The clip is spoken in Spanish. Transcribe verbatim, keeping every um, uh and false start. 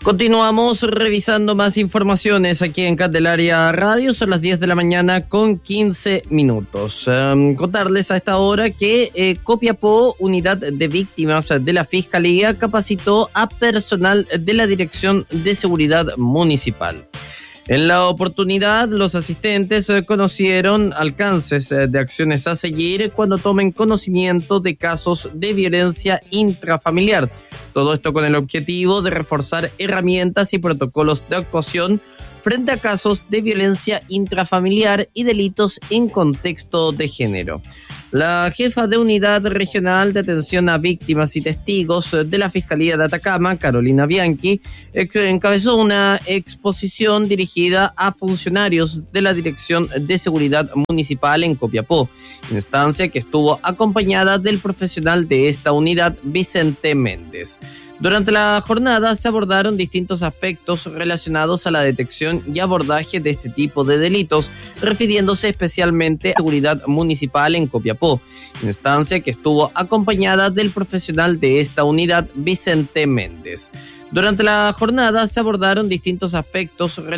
Continuamos revisando más informaciones aquí en Candelaria Radio. Son las diez de la mañana con quince minutos. Um, contarles a esta hora que eh, Copiapó, unidad de víctimas de la Fiscalía, capacitó a personal de la Dirección de Seguridad Municipal. En la oportunidad, los asistentes eh, conocieron alcances eh, de acciones a seguir cuando tomen conocimiento de casos de violencia intrafamiliar. Todo esto con el objetivo de reforzar herramientas y protocolos de actuación frente a casos de violencia intrafamiliar y delitos en contexto de género. La jefa de Unidad Regional de Atención a Víctimas y Testigos de la Fiscalía de Atacama, Carolina Bianchi, encabezó una exposición dirigida a funcionarios de la Dirección de Seguridad Municipal en Copiapó, instancia que estuvo acompañada del profesional de esta unidad, Vicente Méndez. Durante la jornada se abordaron distintos aspectos relacionados a la detección y abordaje de este tipo de delitos, refiriéndose especialmente a seguridad municipal en Copiapó, instancia que estuvo acompañada del profesional de esta unidad, Vicente Méndez. Durante la jornada se abordaron distintos aspectos relacionados